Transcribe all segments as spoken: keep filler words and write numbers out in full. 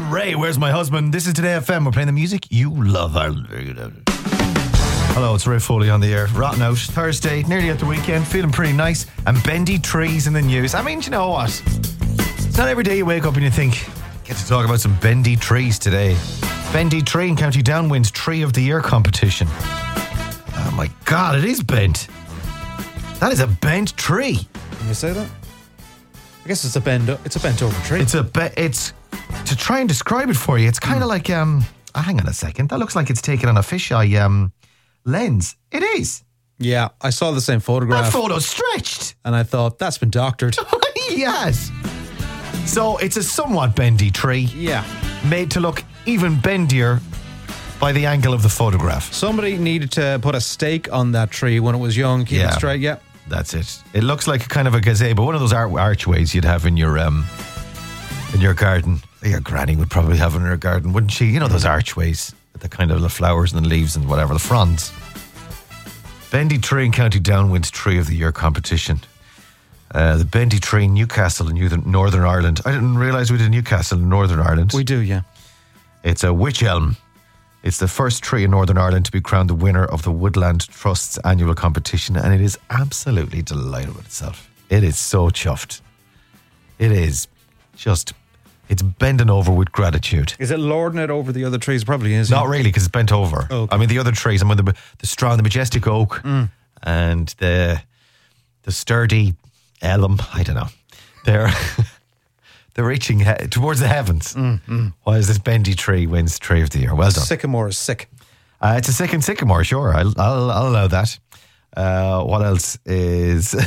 Ray, Where's My Husband? This is Today F M. We're playing the music you love. Hello, it's Ray Foley on the air. Rotten out. Thursday, nearly at the weekend, feeling pretty nice. And bendy trees in the news. I mean, you know what? It's not every day you wake up and you think, get to talk about some bendy trees today. Bendy Tree in County Down wins Tree of the Year competition. Oh my God, it is bent. That is a bent tree. Can you say that? I guess it's a bend. It's a bent over tree. It's a be- It's to try and describe it for you. It's kind of mm. like um. Oh, hang on a second. That looks like it's taken on a fisheye um lens. It is. Yeah, I saw the same photograph. That photo's stretched, and I thought that's been doctored. Yes. So it's a somewhat bendy tree. Yeah. Made to look even bendier by the angle of the photograph. Somebody needed to put a stake on that tree when it was young, keep yeah. it straight. Yeah. That's it. It looks like a kind of a gazebo, one of those ar- archways you'd have in your um in your garden. Your granny would probably have in her garden, wouldn't she? You know those archways with the kind of the flowers and the leaves and whatever, the fronds. Bendy Tree in County Down wins Tree of the Year competition. Uh, the Bendy Tree in Newcastle in Northern Ireland. I didn't realise we did Newcastle in Northern Ireland. We do, yeah. It's a wych elm. It's the first tree in Northern Ireland to be crowned the winner of the Woodland Trust's annual competition, and it is absolutely delighted with itself. It is so chuffed. It is just, it's bending over with gratitude. Is it lording it over the other trees? Probably is. Not really, because it's bent over. Okay. I mean, the other trees, I mean, the, the strong, the majestic oak mm. and the the sturdy elm, I don't know. They're... They're reaching he- towards the heavens. Mm, mm. While this bendy tree wins Tree of the Year. Well done. Sycamore is sick. Uh, it's a sick and sycamore, sure. I'll, I'll, I'll allow that. Uh, what else is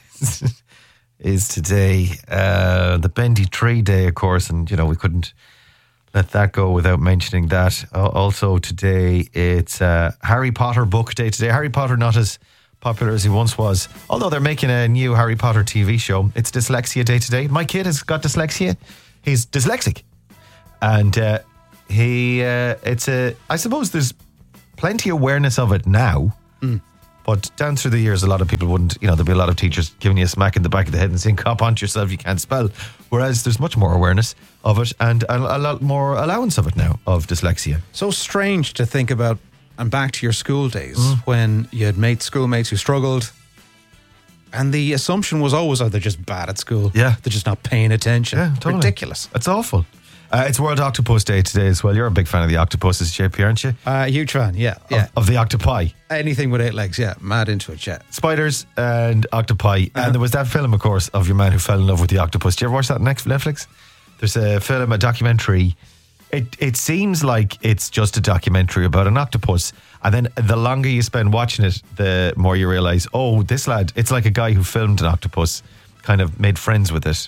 is today? Uh, the Bendy Tree Day, of course, and you know we couldn't let that go without mentioning that. Uh, also today, it's uh, Harry Potter Book Day today. Harry Potter not as popular as he once was, although they're making a new Harry Potter T V show. It's Dyslexia Day today. My kid has got dyslexia. He's dyslexic, and uh, he uh, it's a I suppose there's plenty of awareness of it now, mm. but down through the years a lot of people wouldn't, you know, there'll be a lot of teachers giving you a smack in the back of the head and saying cop onto yourself, you can't spell, whereas there's much more awareness of it and a, a lot more allowance of it now, of dyslexia. So strange to think about. And back to your school days mm. when you had mates, schoolmates who struggled, and the assumption was always, oh, they're just bad at school. Yeah. They're just not paying attention. Yeah, totally. Ridiculous. It's awful. Uh, it's World Octopus Day today as well. You're a big fan of the octopuses, J P, aren't you? Uh, huge fan, yeah. yeah. Of, of the octopi. Anything with eight legs, yeah. Mad into it, yeah. Spiders and octopi. Uh-huh. And there was that film, of course, of your man who fell in love with the octopus. Did you ever watch that on Netflix? There's a film, a documentary. It it seems like it's just a documentary about an octopus, and then the longer you spend watching it, the more you realise, oh, this lad, it's like a guy who filmed an octopus, kind of made friends with it,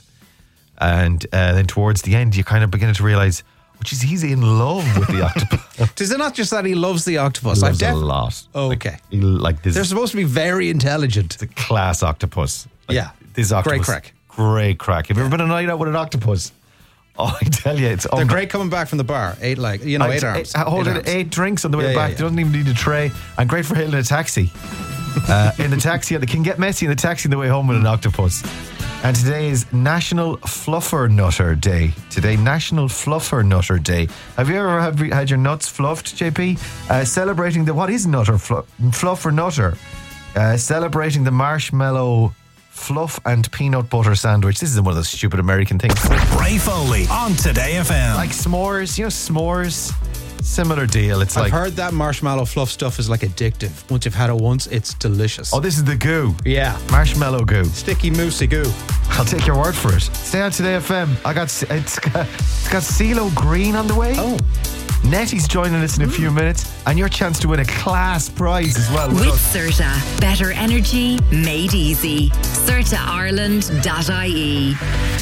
and uh, then towards the end, you kind of begin to realise, oh, geez, he's in love with the octopus. Is it not just that he loves the octopus? He loves def- a lot. Okay. Like, he, like this. They're supposed to be very intelligent. It's a class octopus. Like, yeah. This octopus. Great crack. Great crack. Have you ever been on a night out with an octopus? Oh, I tell you, it's... They're um, great coming back from the bar. Eight like you know, eight, eight arms. Eight, holding eight, eight drinks on the way yeah, back. Yeah, yeah. Doesn't even need a tray. And great for hailing a taxi. uh, in the taxi, they can get messy in the taxi on the way home with an octopus. And today is National Fluffer Nutter Day. Today, National Fluffer Nutter Day. Have you ever had, had your nuts fluffed, J P? Uh, celebrating the... What is nutter? Fl- fluffer Nutter. Uh, celebrating the marshmallow... fluff and peanut butter sandwich. This is one of those stupid American things. Ray Foley on Today F M. Like s'mores, you know, s'mores. Similar deal. It's I've like... heard that marshmallow fluff stuff is like addictive. Once you've had it once, it's delicious. Oh, this is the goo. Yeah. Marshmallow goo. Sticky, moosey goo. I'll take your word for it. Stay on Today F M. I got... It's got, it's got CeeLo Green on the way. Oh. Nettie's joining us in a few minutes, and your chance to win a class prize as well. With Certa, better energy made easy. Certa Ireland dot I E.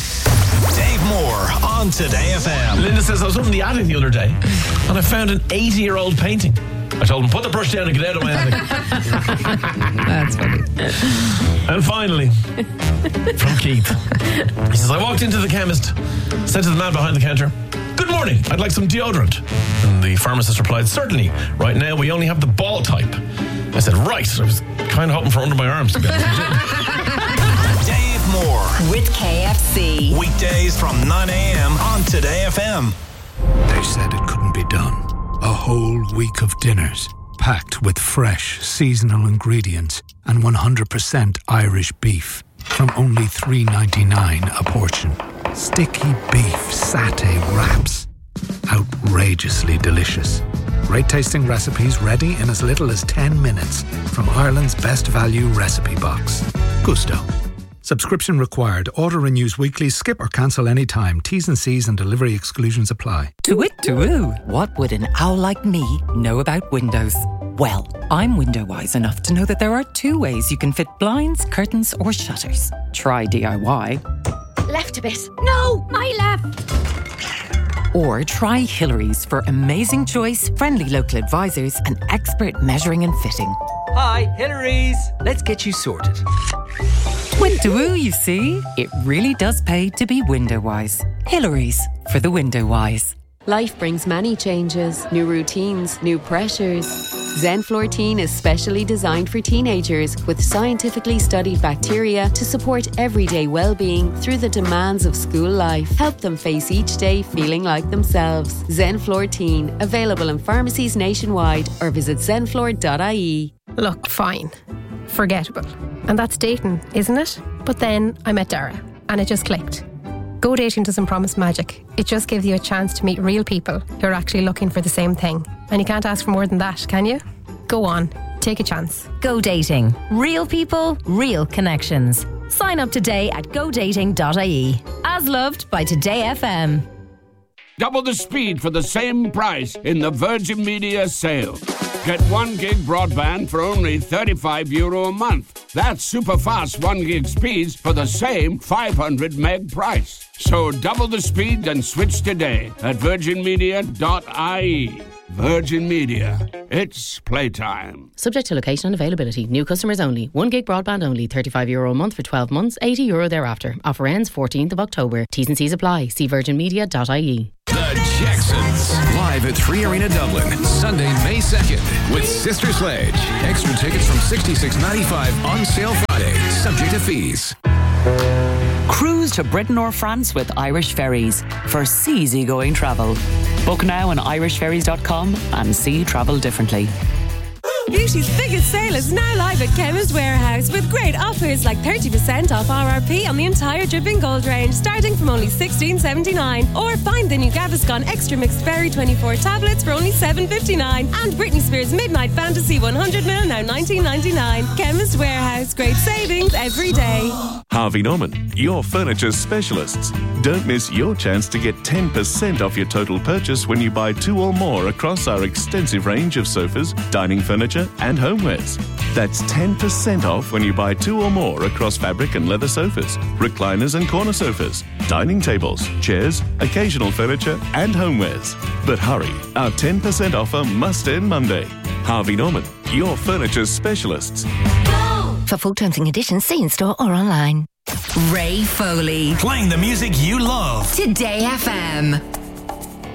Dave Moore on Today F M. Linda says I was up in the attic the other day and I found an eighty-year-old painting. I told him, put the brush down and get out of my attic. That's funny. And finally, from Keith, he says, I walked into the chemist, said to the man behind the counter, good morning, I'd like some deodorant. And the pharmacist replied, certainly, right now we only have the ball type. I said, right. I was kind of hoping for under my arms to be honest. Dave Moore with K F C. Weekdays from nine a.m. on Today F M. They said it couldn't be done. A whole week of dinners, packed with fresh, seasonal ingredients and one hundred percent Irish beef from only three ninety-nine a portion. Sticky beef satay wraps. Outrageously delicious. Great tasting recipes ready in as little as ten minutes from Ireland's best value recipe box. Gusto. Subscription required. Order renews weekly. Skip or cancel anytime. T's and C's and delivery exclusions apply. To it, to woo. What would an owl like me know about windows? Well, I'm window wise enough to know that there are two ways you can fit blinds, curtains, or shutters. Try D I Y. Left a bit. No, my left. Or try Hillary's for amazing choice, friendly local advisors, and expert measuring and fitting. Hi, Hillary's. Let's get you sorted. Twit-to-woo, you see? It really does pay to be window-wise. Hillary's, for the window-wise. Life brings many changes, new routines, new pressures. Zenflortine is specially designed for teenagers with scientifically studied bacteria to support everyday well-being through the demands of school life. Help them face each day feeling like themselves. Zenflortine, available in pharmacies nationwide or visit zenflor dot I E. Look, fine. Forgettable. And that's dating, isn't it? But then I met Dara and it just clicked. Go dating doesn't promise magic. It just gives you a chance to meet real people who are actually looking for the same thing. And you can't ask for more than that, can you? Go on, take a chance. Go dating. Real people, real connections. Sign up today at go dating dot I E. As loved by Today F M. Double the speed for the same price in the Virgin Media sale. Get one gig broadband for only thirty-five euro a month. That's super fast one gig speeds for the same five hundred meg price. So double the speed and switch today at virgin media dot I E. Virgin Media. It's playtime. Subject to location and availability. New customers only. one gig broadband only. thirty-five euro a month for twelve months. eighty euro thereafter. Offer ends fourteenth of October. T's and C's apply. See virgin media dot I E. The Jacksons, live at Three Arena Dublin, Sunday, May second, with Sister Sledge. Extra tickets from sixty-six ninety-five on sale Friday, subject to fees. Cruise to Britain or France with Irish Ferries for easygoing travel. Book now on irish ferries dot com and see travel differently. Beauty's biggest sale is now live at Chemist Warehouse with great offers like thirty percent off R R P on the entire Dripping Gold range starting from only sixteen seventy-nine. Or find the new Gaviscon Extra Mixed Berry twenty-four tablets for only seven fifty-nine. And Britney Spears Midnight Fantasy one hundred milliliters now nineteen ninety-nine. Chemist Warehouse, great savings every day. Harvey Norman, your furniture specialists. Don't miss your chance to get ten percent off your total purchase when you buy two or more across our extensive range of sofas, dining furniture and homewares. That's ten percent off when you buy two or more across fabric and leather sofas, recliners and corner sofas, dining tables, chairs, occasional furniture and homewares. But hurry, our ten percent offer must end Monday. Harvey Norman, your furniture specialists. For full terms and conditions, see in store or online. Ray Foley. Playing the music you love. Today F M.